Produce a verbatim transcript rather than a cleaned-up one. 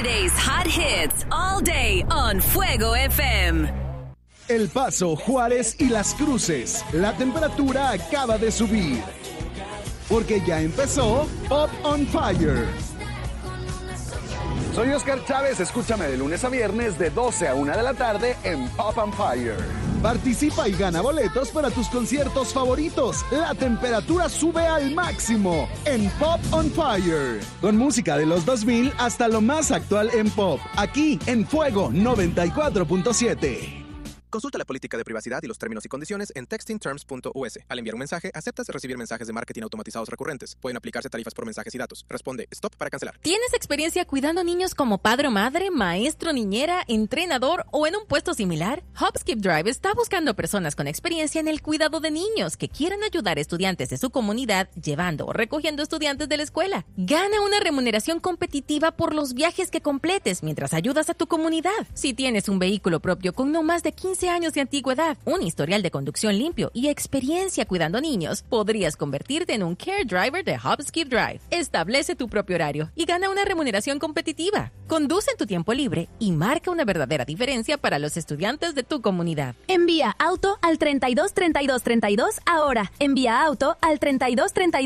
Today's hot hits all day on Fuego F M. El Paso, Juárez y Las Cruces. La temperatura acaba de subir. Porque ya empezó Pop on Fire. Soy Oscar Chávez, escúchame de lunes a viernes de doce a una de la tarde en Pop on Fire. Participa y gana boletos para tus conciertos favoritos. La temperatura sube al máximo en Pop on Fire. Con música de los dos mil hasta lo más actual en pop. Aquí en Fuego noventa y cuatro punto siete. Consulta la política de privacidad y los términos y condiciones en texting terms punto u s. Al enviar un mensaje, aceptas recibir mensajes de marketing automatizados recurrentes. Pueden aplicarse tarifas por mensajes y datos. Responde stop para cancelar. ¿Tienes experiencia cuidando niños como padre o madre, maestro, niñera, entrenador o en un puesto similar? Hopskip Drive está buscando personas con experiencia en el cuidado de niños que quieran ayudar a estudiantes de su comunidad llevando o recogiendo estudiantes de la escuela. Gana una remuneración competitiva por los viajes que completes mientras ayudas a tu comunidad. Si tienes un vehículo propio con no más de quince años de antigüedad, un historial de conducción limpio y experiencia cuidando niños, podrías convertirte en un Care Driver de Hopskip Drive. Establece tu propio horario y gana una remuneración competitiva. Conduce en tu tiempo libre y marca una verdadera diferencia para los estudiantes de tu comunidad. Envía auto al treinta y dos treinta y dos treinta y dos ahora. Envía auto al treinta y dos treinta y dos